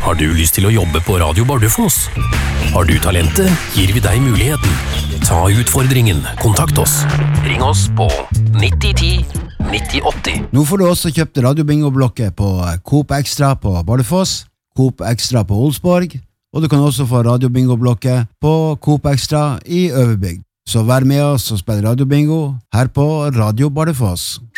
Har du lyst til å jobbe på Radio Bardufoss? Har du talentet, gir vi deg muligheten. Ta utfordringen, kontakt oss. Ring oss på 9010 9080. Nå får du også kjøpt radiobingo-blokket på Coop Extra på Bardufoss, Coop Extra på Olsborg, og du kan også få radiobingo-blokket på Coop Extra i Øverbygd. Så vær med oss og spill radiobingo her på Radio Bardufoss.